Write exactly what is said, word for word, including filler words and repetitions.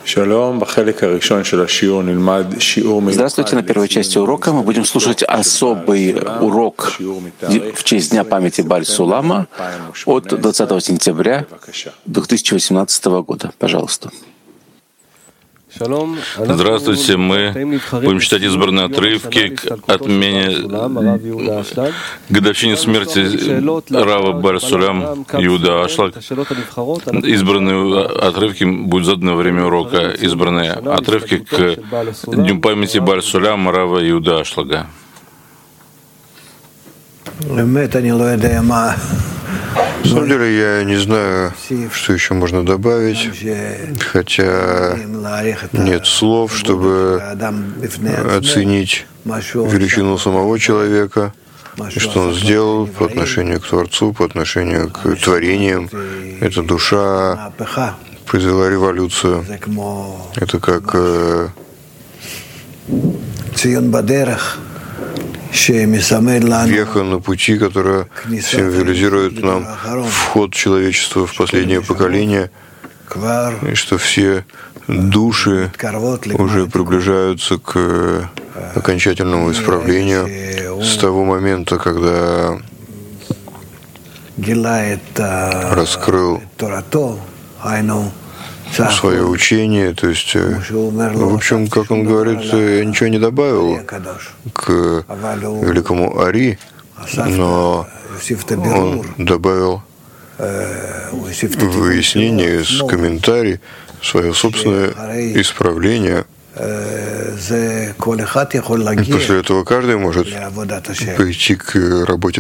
Здравствуйте. На первой части урока мы будем слушать особый урок в честь Дня памяти Бааль-Сулама от двадцатого сентября две тысячи восемнадцатого года. Пожалуйста. Здравствуйте. Мы будем читать избранные отрывки к отмене годовщине смерти Рава Бааль-Сулам Иуда Ашлаг. Избранные отрывки будут заданы во время урока. Избранные отрывки к Дню памяти Бааль-Сулама Рава Иуда Ашлага. На самом деле я не знаю, что еще можно добавить, хотя нет слов, чтобы оценить величину самого человека, и что он сделал по отношению к Творцу, по отношению к творениям. Эта душа произвела революцию. Это как веха на пути, которая символизирует нам вход человечества в последнее поколение, и что все души уже приближаются к окончательному исправлению с того момента, когда раскрыл свое учение, то есть, в общем, как он говорит, я ничего не добавил к великому Ари, но он добавил выяснение, комментарий, свое собственное исправление. И после этого каждый может прийти к работе